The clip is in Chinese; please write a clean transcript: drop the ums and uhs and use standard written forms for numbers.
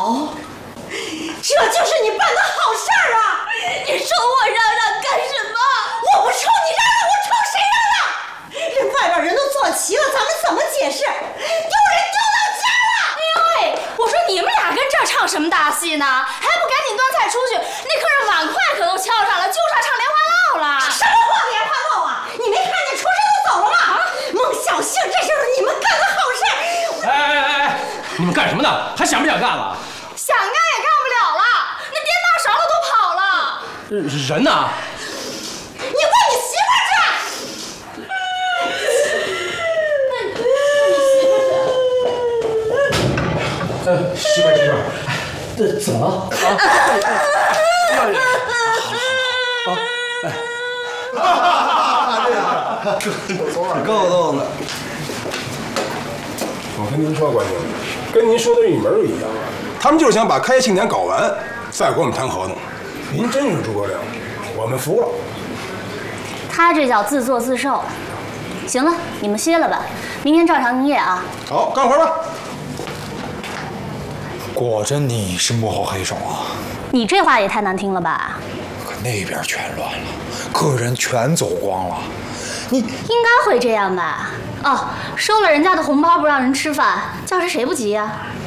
好，这就是你办的好事儿啊！你说我嚷嚷干什么？我不冲你嚷嚷，我冲谁嚷嚷？这外边人都坐齐了，咱们怎么解释？丢人丢到家了！ 哎呦喂，我说你们俩跟这儿唱什么大戏呢？还不赶紧端菜出去？那客人碗筷可都敲上了，就差唱莲花落了。 什么话莲花落啊？你没看见厨师都走了吗？孟小杏，这就是你们干的好事！ 哎，你们干什么呢？还想不想干了？ 想干也干不了了，那颠大勺的都跑了。 人呢？ 你问你媳妇去。 媳妇，这怎么了？ 够逗的。 我跟您说，关经理，跟您说的一门儿一样，他们就是想把开业庆典搞完，再跟我们谈合同。您真是诸葛亮，我们服了。 他这叫自作自受。行了，你们歇了吧，明天照常营业啊。 好，干活吧。 果真你是幕后黑手啊！ 你这话也太难听了吧？ 可那边全乱了，客人全走光了。你应该会这样吧？哦，收了人家的红包不让人吃饭，叫谁不急呀？